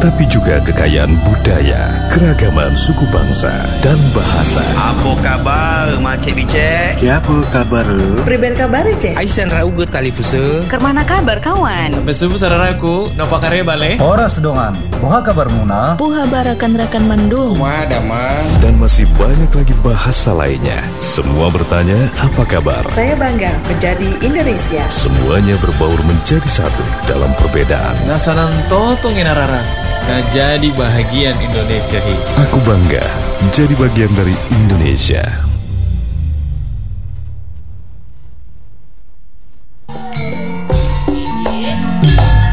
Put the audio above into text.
tapi juga kekayaan budaya, keragaman suku bangsa, dan bahasa. Apa kabar, Macik Bicek? Siapa kabar? Priben kabar, Cek? Aisan rauget tali fuse. Kermana kabar, kawan? Besubu sararaku, napa karya bale? Horas dongan, poha kabar muna? Puha barakan-rakan mandung. Dan masih banyak lagi bahasa lainnya. Semua bertanya, apa kabar? Saya bangga menjadi Indonesia. Semuanya berbaur menjadi satu dalam perbedaan. Ngasanan totong inarara. Nah jadi bahagian Indonesia hi. Aku bangga menjadi bagian dari Indonesia.